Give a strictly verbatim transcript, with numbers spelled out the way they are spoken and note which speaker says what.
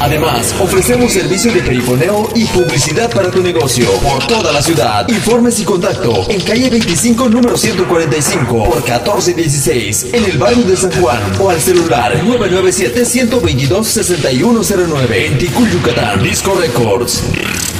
Speaker 1: Además, ofrecemos servicio de perifoneo y publicidad para tu negocio por toda la ciudad. Informes y contacto en calle veinticinco, número ciento cuarenta y cinco por catorce dieciséis en el barrio de San Juan o al celular nueve nueve siete, uno dos dos, seis uno cero nueve en Ticul, Yucatán. Disco Records.